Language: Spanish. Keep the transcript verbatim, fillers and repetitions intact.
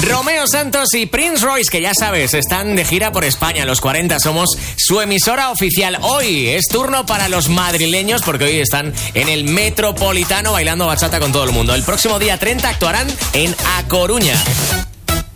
Romeo Santos y Prince Royce, que ya sabes, están de gira por España. Los cuarenta somos su emisora oficial. Hoy es turno para los madrileños, porque hoy están en el Metropolitano bailando bachata con todo el mundo. El próximo día treinta actuarán en A Coruña.